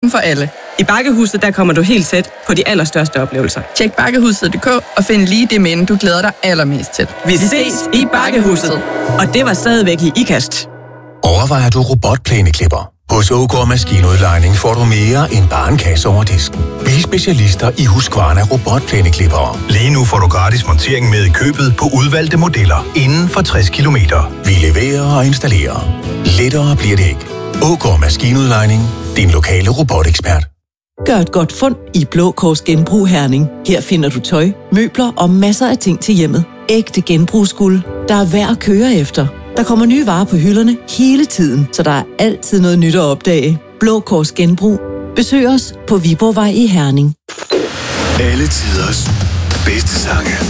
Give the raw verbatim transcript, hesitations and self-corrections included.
for alle. I Bakkehuset, der kommer du helt tæt på de allerstørste oplevelser. Tjek bakkehuset punktum d k og find lige det minde, du glæder dig allermest til. Vi ses i Bakkehuset. Og det var stadigvæk i IKAST. Overvejer du robotplæneklipper? Hos O K Maskinudlejning får du mere end bare en kasse over disken. Vi er specialister i Husqvarna robotplæneklippere. Lige nu får du gratis montering med i købet på udvalgte modeller inden for tres kilometer. Vi leverer og installerer. Lettere bliver det ikke. O K Maskinudlejning. Din lokale robotekspert. Gør et godt fund i Blå Kors Genbrug Herning. Her finder du tøj, møbler og masser af ting til hjemmet. Ægte genbrugsguld, der er værd at køre efter. Der kommer nye varer på hylderne hele tiden, så der er altid noget nyt at opdage. Blå Kors Genbrug. Besøg os på Viborgvej i Herning. Alle tiders bedste sange.